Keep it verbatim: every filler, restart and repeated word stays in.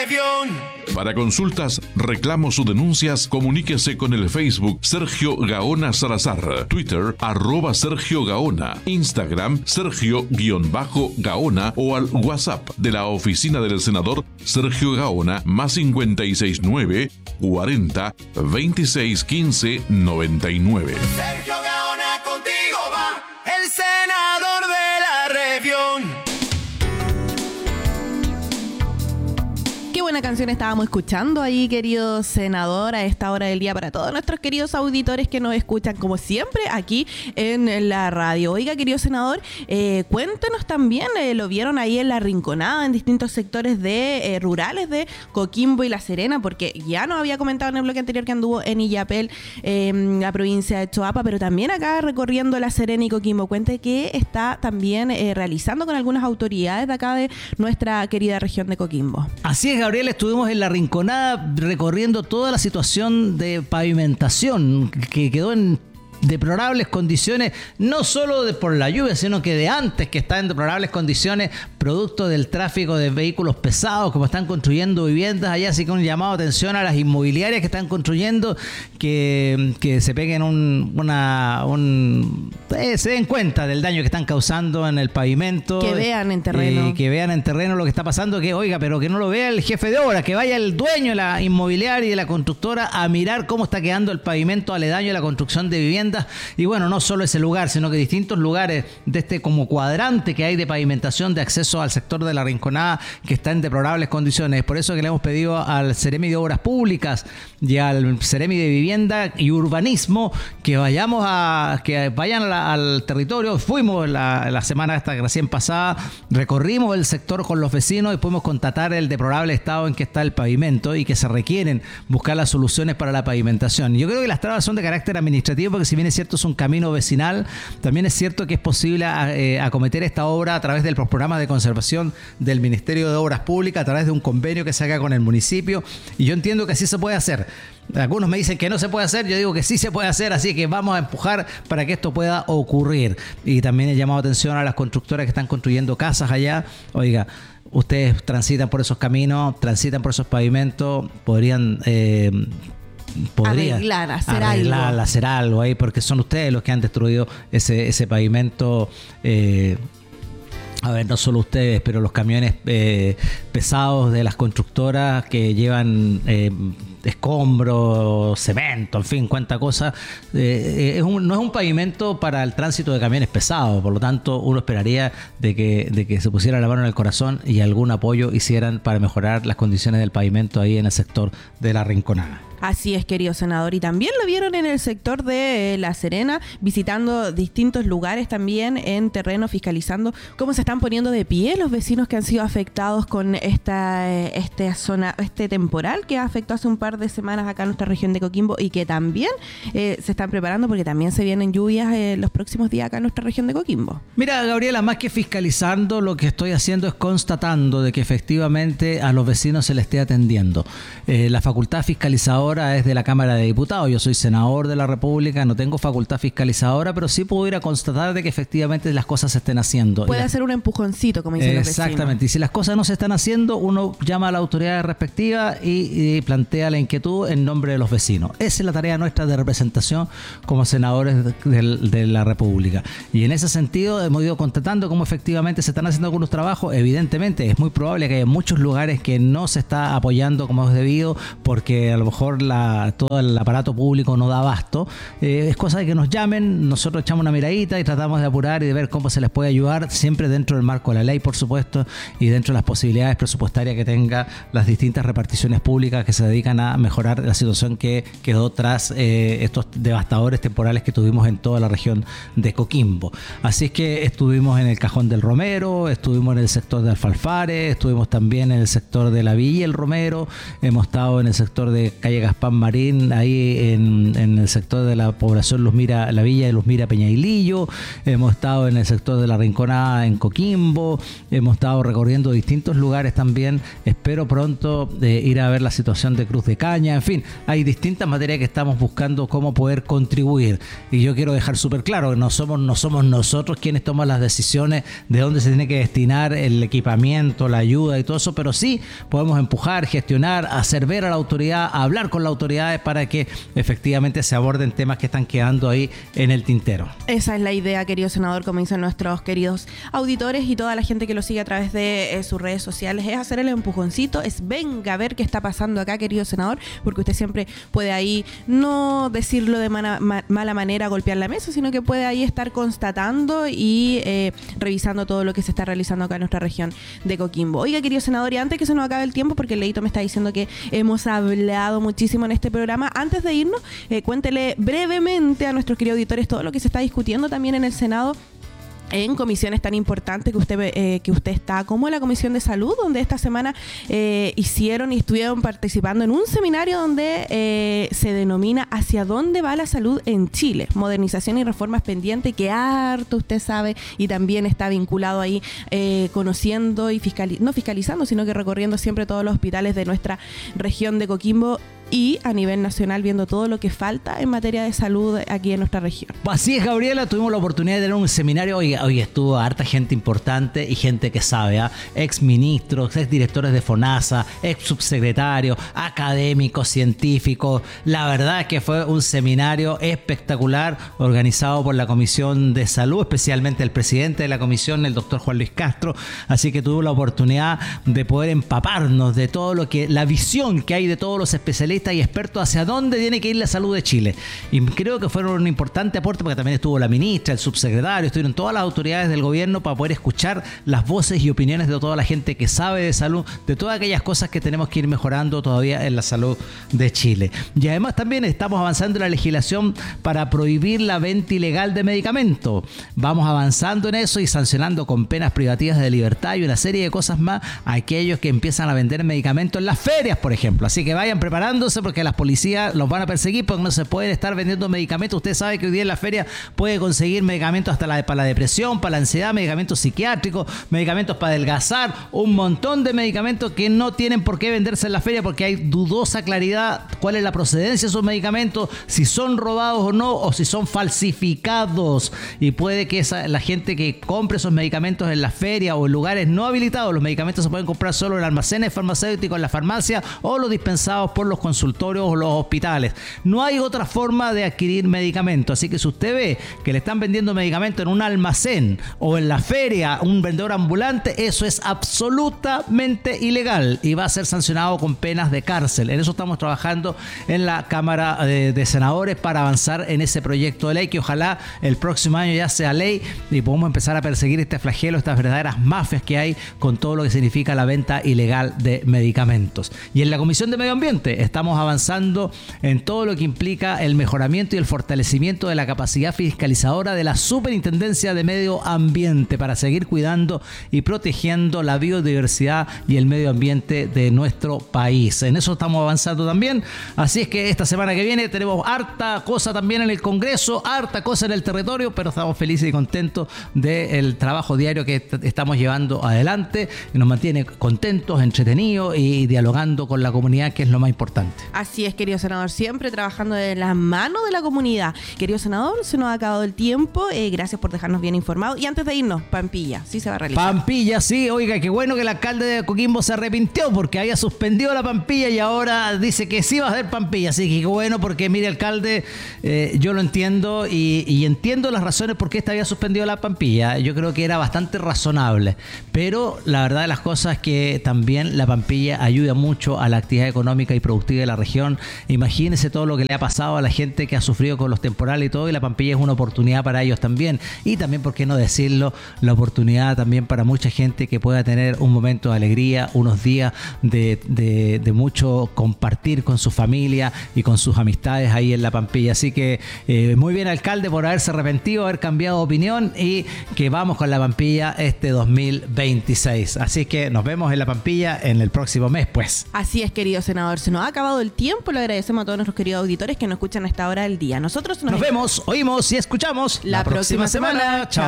región. Para consultas, reclamos o denuncias, comuníquese con el Facebook Sergio Gaona Salazar, Twitter arroba Sergio Gaona, Instagram Sergio-Gaona o al WhatsApp de la oficina del senador Sergio Gaona más cincuenta y seis nueve cuarenta veintiséis quince noventa y nueve. Sergio Gaona, contigo va el senador de la región. Qué buena canción estábamos escuchando ahí, querido senador, a esta hora del día para todos nuestros queridos auditores que nos escuchan, como siempre, aquí en la radio. Oiga, querido senador, eh, cuéntenos también, eh, lo vieron ahí en La Rinconada, en distintos sectores de eh, rurales de Coquimbo y La Serena, porque ya nos había comentado en el bloque anterior que anduvo en Illapel, eh, la provincia de Choapa, pero también acá recorriendo La Serena y Coquimbo. Cuente que está también eh, realizando con algunas autoridades de acá de nuestra querida región de Coquimbo. Así es, Gabriel, estuvimos en La Rinconada recorriendo toda la situación de pavimentación que quedó en deplorables condiciones, no solo de por la lluvia, sino que de antes, que está en deplorables condiciones, producto del tráfico de vehículos pesados, como están construyendo viviendas allá. Así que un llamado de atención a las inmobiliarias que están construyendo, que, que se peguen un, una, un, eh, se den cuenta del daño que están causando en el pavimento. Que vean en terreno. Eh, que vean en terreno lo que está pasando, que oiga, pero que no lo vea el jefe de obra, que vaya el dueño de la inmobiliaria y de la constructora a mirar cómo está quedando el pavimento aledaño a la construcción de viviendas. Y bueno, no solo ese lugar, sino que distintos lugares de este como cuadrante que hay de pavimentación de acceso al sector de La Rinconada, que está en deplorables condiciones. Por eso que le hemos pedido al Ceremi de Obras Públicas y al Ceremi de Vivienda y Urbanismo que vayamos a que vayan a la, al territorio. Fuimos la, la semana esta recién pasada, recorrimos el sector con los vecinos y pudimos constatar el deplorable estado en que está el pavimento y que se requieren buscar las soluciones para la pavimentación. Yo creo que las trabas son de carácter administrativo, porque si bien es cierto es un camino vecinal, también es cierto que es posible eh, acometer esta obra a través del programa de conservación del Ministerio de Obras Públicas, a través de un convenio que se haga con el municipio, y yo entiendo que así se puede hacer. Algunos me dicen que no se puede hacer, yo digo que sí se puede hacer, así que vamos a empujar para que esto pueda ocurrir. Y también he llamado atención a las constructoras que están construyendo casas allá. Oiga, ustedes transitan por esos caminos, transitan por esos pavimentos, podrían... Eh, Podría arreglar, hacer arreglar, algo. hacer algo ahí, porque son ustedes los que han destruido ese, ese pavimento. Eh, a ver, no solo ustedes, pero los camiones eh, pesados de las constructoras que llevan eh, escombros, cemento, en fin, cuánta cosa. Eh, es un, no es un pavimento para el tránsito de camiones pesados, por lo tanto uno esperaría de que, de que se pusiera la mano en el corazón y algún apoyo hicieran para mejorar las condiciones del pavimento ahí en el sector de La Rinconada. Así es, querido senador. Y también lo vieron en el sector de eh, La Serena, visitando distintos lugares también en terreno, fiscalizando cómo se están poniendo de pie los vecinos que han sido afectados con esta, eh, esta zona, este temporal que afectó hace un par de semanas acá en nuestra región de Coquimbo, y que también eh, se están preparando porque también se vienen lluvias eh, los próximos días acá en nuestra región de Coquimbo. Mira, Gabriela, más que fiscalizando, lo que estoy haciendo es constatando de que efectivamente a los vecinos se les esté atendiendo. Eh, la facultad fiscalizadora es de la Cámara de Diputados. Yo soy senador de la República, no tengo facultad fiscalizadora, pero sí puedo ir a constatar de que efectivamente las cosas se estén haciendo. Puede la... hacer un empujoncito, como dicen los vecinos. Exactamente. Y si las cosas no se están haciendo, uno llama a la autoridad respectiva y, y plantea la inquietud en nombre de los vecinos. Esa es la tarea nuestra de representación como senadores de, de, de la República. Y en ese sentido hemos ido constatando cómo efectivamente se están haciendo algunos trabajos. Evidentemente es muy probable que haya muchos lugares que no se está apoyando como es debido, porque a lo mejor la, todo el aparato público no da abasto. Eh, es cosa de que nos llamen, nosotros echamos una miradita y tratamos de apurar y de ver cómo se les puede ayudar, siempre dentro del marco de la ley, por supuesto, y dentro de las posibilidades presupuestarias que tenga las distintas reparticiones públicas que se dedican a mejorar la situación que quedó tras eh, estos devastadores temporales que tuvimos en toda la región de Coquimbo. Así es que estuvimos en el Cajón del Romero, estuvimos en el sector de Alfalfares, estuvimos también en el sector de la Villa El Romero, hemos estado en el sector de Calle Gaspar Marín, ahí en, en el sector de la población Luz Mira, la villa de Luz Mira Peñailillo, hemos estado en el sector de la Rinconada en Coquimbo, hemos estado recorriendo distintos lugares también. Espero pronto eh, ir a ver la situación de Cruz de Caña. En fin, hay distintas materias que estamos buscando cómo poder contribuir. Y yo quiero dejar súper claro que no somos, no somos nosotros quienes toman las decisiones de dónde se tiene que destinar el equipamiento, la ayuda y todo eso, pero sí podemos empujar, gestionar, hacer ver a la autoridad, hablar con las autoridades para que efectivamente se aborden temas que están quedando ahí en el tintero. Esa es la idea, querido senador, como dicen nuestros queridos auditores y toda la gente que lo sigue a través de eh, sus redes sociales, es hacer el empujoncito, es venga a ver qué está pasando acá, querido senador, porque usted siempre puede ahí no decirlo de mala, ma, mala manera, golpear la mesa, sino que puede ahí estar constatando y eh, revisando todo lo que se está realizando acá en nuestra región de Coquimbo. Oiga, querido senador, y antes que se nos acabe el tiempo, porque el Leito me está diciendo que hemos hablado muchísimo en este programa, antes de irnos, eh, cuéntele brevemente a nuestros queridos auditores todo lo que se está discutiendo también en el Senado en comisiones tan importantes que usted eh, que usted está, como la Comisión de Salud, donde esta semana eh, hicieron y estuvieron participando en un seminario donde eh, se denomina ¿Hacia dónde va la salud en Chile? Modernización y reformas pendientes, que harto usted sabe y también está vinculado ahí eh, conociendo y fiscali- no fiscalizando, sino que recorriendo siempre todos los hospitales de nuestra región de Coquimbo y a nivel nacional viendo todo lo que falta en materia de salud aquí en nuestra región. Así es, Gabriela, tuvimos la oportunidad de tener un seminario. Hoy, hoy estuvo harta gente importante y gente que sabe, ¿eh? Ex ministros, ex directores de FONASA, ex subsecretarios, académicos, científicos. La verdad es que fue un seminario espectacular organizado por la Comisión de Salud, especialmente el presidente de la comisión, el doctor Juan Luis Castro. Así que tuvo la oportunidad de poder empaparnos de todo lo que, la visión que hay de todos los especialistas y expertos hacia dónde tiene que ir la salud de Chile. Y creo que fueron un importante aporte porque también estuvo la ministra, el subsecretario, estuvieron todas las autoridades del gobierno para poder escuchar las voces y opiniones de toda la gente que sabe de salud, de todas aquellas cosas que tenemos que ir mejorando todavía en la salud de Chile. Y además también estamos avanzando en la legislación para prohibir la venta ilegal de medicamentos. Vamos avanzando en eso y sancionando con penas privativas de libertad y una serie de cosas más a aquellos que empiezan a vender medicamentos en las ferias, por ejemplo. Así que vayan preparando porque las policías los van a perseguir porque no se pueden estar vendiendo medicamentos. Usted sabe que hoy día en la feria puede conseguir medicamentos hasta la, para la depresión, para la ansiedad, medicamentos psiquiátricos, medicamentos para adelgazar, un montón de medicamentos que no tienen por qué venderse en la feria porque hay dudosa claridad cuál es la procedencia de esos medicamentos, si son robados o no, o si son falsificados. Y puede que esa, la gente que compre esos medicamentos en la feria o en lugares no habilitados, los medicamentos se pueden comprar solo en almacenes farmacéuticos, en la farmacia o los dispensados por los consultorios o los hospitales. No hay otra forma de adquirir medicamentos. Así que si usted ve que le están vendiendo medicamentos en un almacén o en la feria, un vendedor ambulante, eso es absolutamente ilegal y va a ser sancionado con penas de cárcel. En eso estamos trabajando en la Cámara de, de Senadores para avanzar en ese proyecto de ley que ojalá el próximo año ya sea ley y podamos empezar a perseguir este flagelo, estas verdaderas mafias que hay con todo lo que significa la venta ilegal de medicamentos. Y en la Comisión de Medio Ambiente estamos avanzando en todo lo que implica el mejoramiento y el fortalecimiento de la capacidad fiscalizadora de la Superintendencia de Medio Ambiente para seguir cuidando y protegiendo la biodiversidad y el medio ambiente de nuestro país. En eso estamos avanzando también. Así es que esta semana que viene tenemos harta cosa también en el Congreso, harta cosa en el territorio, pero estamos felices y contentos del trabajo diario que estamos llevando adelante y nos mantiene contentos, entretenidos y dialogando con la comunidad, que es lo más importante. Así es, querido senador, siempre trabajando de la mano de la comunidad. Querido senador, se nos ha acabado el tiempo. Eh, gracias por dejarnos bien informados. Y antes de irnos, Pampilla, sí se va a realizar. Pampilla, sí. Oiga, qué bueno que el alcalde de Coquimbo se arrepintió porque había suspendido la Pampilla y ahora dice que sí va a hacer Pampilla. Así que qué bueno porque, mire, alcalde, eh, yo lo entiendo y, y entiendo las razones por qué esta había suspendido la Pampilla. Yo creo que era bastante razonable. Pero la verdad de las cosas es que también la Pampilla ayuda mucho a la actividad económica y productiva de la región. Imagínense todo lo que le ha pasado a la gente que ha sufrido con los temporales y todo, y la Pampilla es una oportunidad para ellos también. Y también, por qué no decirlo, la oportunidad también para mucha gente que pueda tener un momento de alegría, unos días de, de, de mucho compartir con su familia y con sus amistades ahí en la Pampilla. Así que eh, muy bien, alcalde, por haberse arrepentido, haber cambiado de opinión, y que vamos con la Pampilla este dos mil veintiséis. Así que nos vemos en la Pampilla en el próximo mes, pues. Así es, querido senador, se nos ha acabado pasado el tiempo. Le agradecemos a todos nuestros queridos auditores que nos escuchan a esta hora del día. Nosotros nos, nos vemos, oímos y escuchamos la, la próxima, próxima semana. semana. Chao.